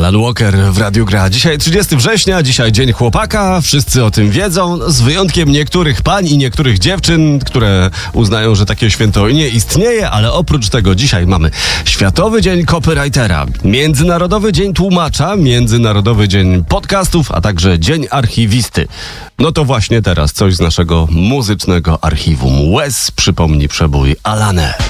Alan Walker w Radiu Gra. Dzisiaj 30 września, dzisiaj Dzień Chłopaka. Wszyscy o tym wiedzą, z wyjątkiem niektórych pań i niektórych dziewczyn, które uznają, że takie święto nie istnieje, ale oprócz tego dzisiaj mamy Światowy Dzień Copywritera, Międzynarodowy Dzień Tłumacza, Międzynarodowy Dzień Podcastów, a także Dzień Archiwisty. No to właśnie teraz coś z naszego muzycznego archiwum. Łez przypomni przebój Alane.